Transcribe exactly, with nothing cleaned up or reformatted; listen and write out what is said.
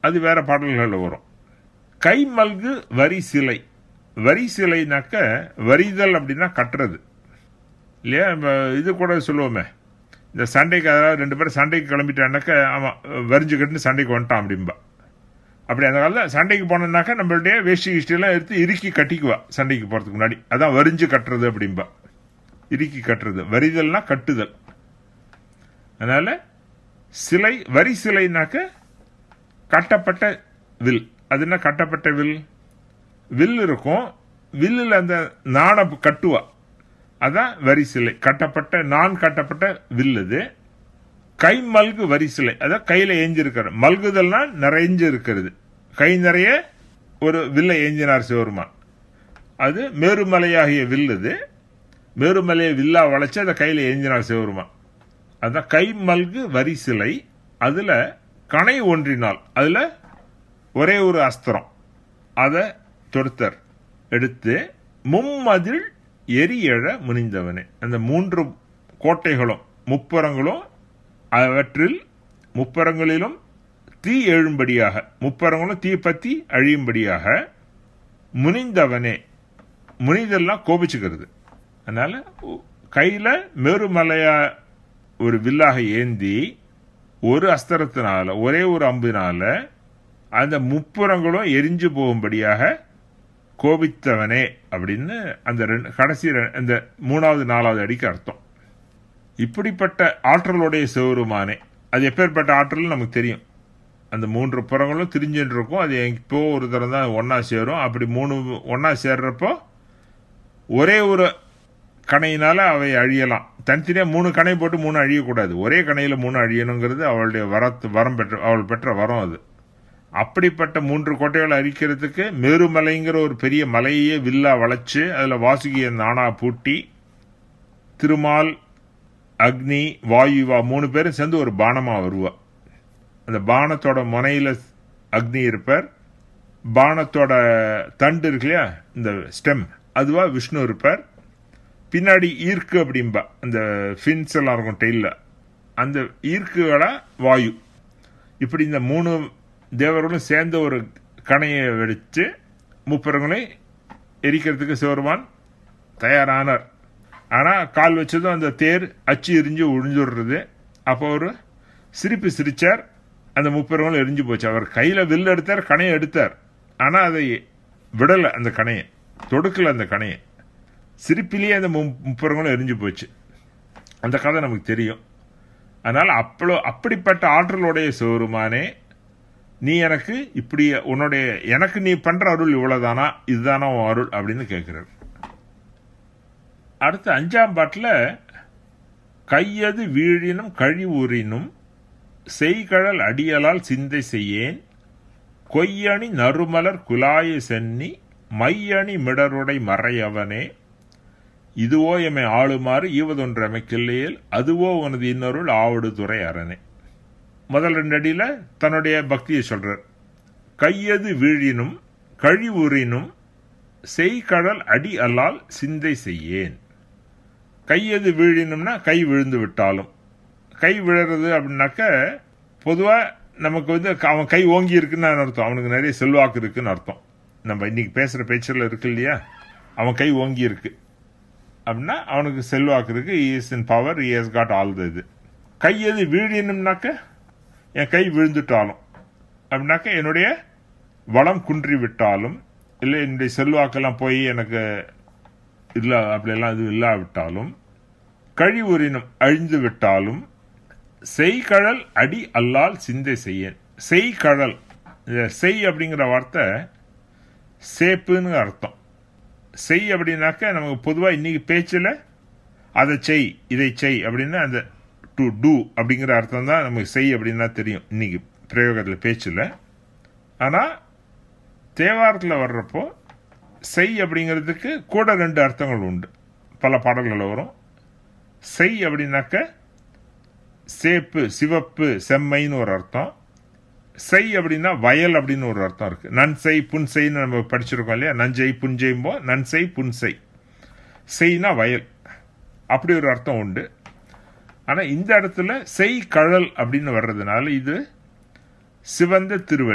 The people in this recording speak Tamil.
அது வேற பாடல்களில் வரும். கை மல்கு வரி சிலை. வரி சிலைனாக்க வரிதல் அப்படின்னா கட்டுறது இல்லையா? இது கூட சொல்லுவோமே, இந்த சண்டைக்கு அதாவது ரெண்டு பேரும் சண்டைக்கு கிளம்பிட்டானாக்க ஆமாம் வரிஞ்சு கட்டுன்னு சண்டைக்கு வந்துட்டான் அப்படின்பா. அப்படி அந்த காலத்தில் சண்டைக்கு போனோம்னாக்கா நம்மளுடைய வேஷ்டி கிஷ்டியெல்லாம் எடுத்து இறுக்கி கட்டிக்குவா சண்டைக்கு போகிறதுக்கு முன்னாடி. அதான் வரிஞ்சு கட்டுறது அப்படின்பா. இறுக்கி கட்டுறது, வரிதல்னா கட்டுதல். அதனால சிலை, வரி சிலைனாக்க கட்டப்பட்ட வில். அது என்ன கட்டப்பட்ட வில்? வில் இருக்கும், வில்லில் அந்த நாணை கட்டுவா, அதான் வரி சிலை. கட்டப்பட்ட நான் கட்டப்பட்ட வில். அது கை மல்கு வரி சிலை, அதான் கையில் ஏஞ்சிருக்கிற. மல்குதல்னா நிறைஞ்சு இருக்கிறது. கை நிறைய ஒரு வில்லை ஏஞ்சினார் சிவருமான். அது மேருமலையாகிய வில். அது மேருமலையை வில்லா வளைச்சு அதை கையில் ஏஞ்சினார் சிவருமான். அதான் கை மல்கு வரி சிலை. அதுல கணை ஒன்றினால், அதுல ஒரே ஒரு அஸ்திரம், அதை தொடுத்தர் எடுத்து மும்மதில் எரியழ முனிந்தவனே. அந்த மூன்று கோட்டைகளும் முப்புறங்களும் அவற்றில் முப்பரங்களிலும் தீ எழும்படியாக, முப்பரங்களும் தீ பத்தி அழியும்படியாக முனிந்தவனே. முனிதெல்லாம் கோபிச்சுக்கிறது. அதனால கையில மேருமலையா ஒரு வில்லாக ஏந்தி ஒரு அஸ்திரத்தினால, ஒரே ஒரு அம்பினால அந்த முப்புறங்களும் எரிஞ்சு போகும்படியாக கோபித்தவனே அப்படின்னு அந்த ரெண்டு கடைசி அந்த மூணாவது நாலாவது அடிக்கு அர்த்தம். இப்படிப்பட்ட ஆற்றலுடைய சிவருமானே. அது எப்பேற்பட்ட ஆற்றல் நமக்கு தெரியும். அந்த மூன்று புறங்களும் திரிஞ்சுட்டு இருக்கும். அது இப்போ ஒரு தரம் தான் ஒன்னா சேரும். அப்படி மூணு ஒன்னா சேர்றப்போ ஒரே ஒரு கணையினால அவை அழியலாம். தனித்தனியா மூணு கணை போட்டு மூணு அழியக்கூடாது. ஒரே கணையில மூணு அழியணுங்கிறது அவளுடைய வரத்து வரம் பெற்ற அவள் பெற்ற வரம் அது. அப்படிப்பட்ட மூன்று கோட்டைகளை அழிக்கிறதுக்கு மேருமலைங்கிற ஒரு பெரிய மலையே வில்லா வளைச்சு அதுல வாசுகிய நானா பூட்டி திருமால், அக்னி, வாயுவா மூணு பேரும் சேர்ந்து ஒரு பானமா வருவா. அந்த பானத்தோட முனையில அக்னி இருப்பார், பானத்தோட தண்டு இருக்கு இல்லையா, இந்த ஸ்டெம், அதுவா விஷ்ணு இருப்பார். பின்னாடி ஈர்க்கு அப்படின்பா, அந்த ஃபின்ஸ் எல்லாம் இருக்கும் டெய்ல, அந்த ஈர்க்குகளா வாயு. இப்படி இந்த மூணு தேவர்களும் சேர்ந்த ஒரு கணையை வெடிச்சு முப்பரங்களை எரிக்கிறதுக்கு சிவருமான் தயாரானார். ஆனா கால் வச்சதும் அந்த தேர் அச்சு எரிஞ்சு ஒழிஞ்சுடுறது. அப்போ ஒரு சிரிப்பு சிரிச்சார், அந்த முப்பரங்களும் எரிஞ்சு போச்சு. அவர் கையில வில் எடுத்தார், கணையை எடுத்தார். ஆனா அதை விடல, அந்த கணையை தொடுக்கல. அந்த கணையை சிரிப்பிலேயே அந்த முப்பரங்களும் எரிஞ்சு போச்சு. அந்த கதை நமக்கு தெரியும். அதனால அப்பளோ அப்படிப்பட்ட ஆற்றலுடைய சிவருமானே, நீ எனக்கு இப்படி உன்னுடைய எனக்கு நீ பண்ற அருள் இவ்வளவுதானா, இதுதானா உன் அருள் அப்படின்னு கேட்கிறார். அடுத்த அஞ்சாம் பாட்டுல கையது வீழினும் கழிவுறினும் செய்கழல் அடியலால் சிந்தை செய்யேன் கொய்யணி நறுமலர் குலாய சென்னி மையணி மிடருடை மறையவனே இதுவோ எமை ஆளுமாறு ஈவதொன்று அமைக்கில்லையில் அதுவோ உனது இன்னொருள் ஆவடு துறை அரணே. முதல் ரெண்டு அடியில தன்னுடைய பக்தியை சொல்றார். கையது வீழினும் கழிவுறினும் செய்கழல் அடி அல்லால் சிந்தை செய்யேன். கையது வீழினும்னா கை விழுந்து விட்டாலும். கை விழுறது அப்படின்னாக்க பொதுவா நமக்கு வந்து அவன் கை ஓங்கி இருக்குன்னு அர்த்தம், அவனுக்கு நிறைய செல்வாக்கு இருக்குன்னு அர்த்தம். நம்ம இன்னைக்கு பேசுற பேச்சில் இருக்கு இல்லையா, அவன் கை ஓங்கி இருக்கு அப்படின்னா அவனுக்கு செல்வாக்கு இருக்கு. he is in power, he has got all the இது. கையது வீழினும்னாக்க என் கை விழுந்துட்டாலும் அப்படின்னாக்க என்னுடைய வளம் குன்றி விட்டாலும், இல்லை என்னுடைய செல்வாக்கெல்லாம் போய் எனக்கு இல்லை அப்படியெல்லாம் இது இல்லாவிட்டாலும், கழிவுறினும் அழிந்து விட்டாலும், செய்கழல் அடி அல்லால் சிந்தை செய்யேன். செய்கழல், செய் அப்படிங்கிற வார்த்தை சேப்புன்னு அர்த்தம். செய் அப்படின்னாக்க நமக்கு பொதுவாக இன்னைக்கு பேச்சில் அதை செய் இதை செய் அப்படின்னு அந்த டு டூ அப்படிங்கிற அர்த்தம் தான் நமக்கு செய் அப்படின்னா தெரியும் இன்னைக்கு பிரயோகத்தில் பேச்சில். ஆனால் தேவாரத்தில் வர்றப்போ செய் அப்படிங்கிறதுக்கு கூட ரெண்டு அர்த்தங்கள் உண்டு, பல பாடல்களில் வரும். செய் அப்படின்னாக்க சேப்பு, சிவப்பு, செம்மைன்னு ஒரு அர்த்தம். செய் அப்படின்னா வயல் அப்படின்னு ஒரு அர்த்தம் இருக்கு. நன்செய் புன்செய்ன்னு நம்ம படிச்சிருக்கோம் இல்லையா, நஞ்சை புஞ்செய்ம்போ நன்செய் புன்செய். செய்னா வயல், அப்படி ஒரு அர்த்தம் உண்டு. ஆனா இந்த இடத்துல செய் கழல் அப்படின்னு வர்றதுனால இது சிவந்த திருவடி.